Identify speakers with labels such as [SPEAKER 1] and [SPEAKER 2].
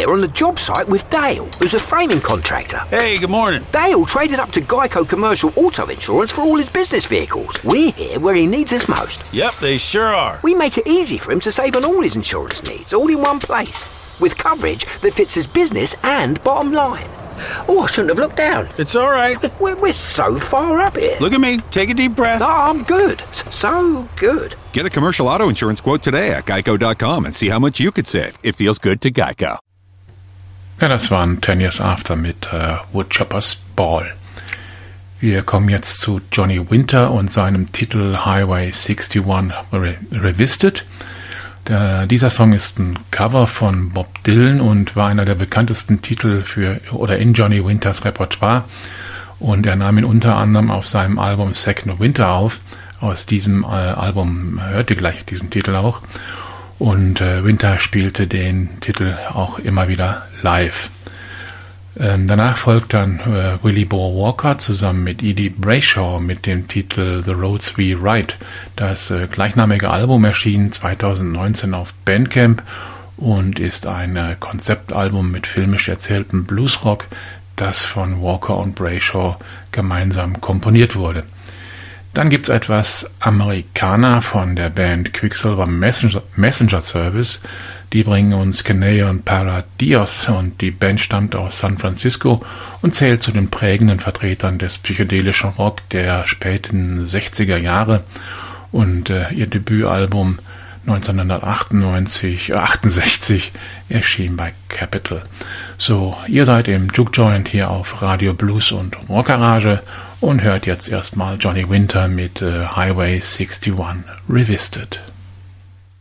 [SPEAKER 1] here on the job site with Dale, who's a framing contractor.
[SPEAKER 2] Hey, good morning.
[SPEAKER 1] Dale traded up to Geico Commercial Auto Insurance for all his business vehicles. We're here where he needs us most.
[SPEAKER 2] Yep, they sure are.
[SPEAKER 1] We make it easy for him to save on all his insurance needs, all in one place, with coverage that fits his business and bottom line. Oh, I shouldn't have looked down.
[SPEAKER 2] It's all right.
[SPEAKER 1] We're so far up here.
[SPEAKER 2] Look at me. Take a deep breath.
[SPEAKER 1] No, I'm good. So good.
[SPEAKER 3] Get a commercial auto insurance quote today at geico.com and see how much you could save. It feels good to Geico.
[SPEAKER 4] Ja, das waren 10 Years After mit Woodchopper's Ball. Wir kommen jetzt zu Johnny Winter und seinem Titel Highway 61 Revisited. Dieser Song ist ein Cover von Bob Dylan und war einer der bekanntesten Titel in Johnny Winters Repertoire. Und er nahm ihn unter anderem auf seinem Album Second Winter auf. Aus diesem Album hört ihr gleich diesen Titel auch. Und Winter spielte den Titel auch immer wieder live. Danach folgt dann Willie Boa Walker zusammen mit Edie Brayshaw mit dem Titel The Roads We Ride. Das gleichnamige Album erschien 2019 auf Bandcamp und ist ein Konzeptalbum mit filmisch erzähltem Bluesrock, das von Walker und Brayshaw gemeinsam komponiert wurde. Dann gibt's etwas Amerikaner von der Band Quicksilver Messenger Service. Die bringen uns Kenea und Para Dios und die Band stammt aus San Francisco und zählt zu den prägenden Vertretern des psychedelischen Rock der späten 60er Jahre und ihr Debütalbum 1968 erschien bei Capitol. So, ihr seid im Juke Joint hier auf Radio Blues und Rockgarage und hört jetzt erstmal Johnny Winter mit Highway 61 Revisited.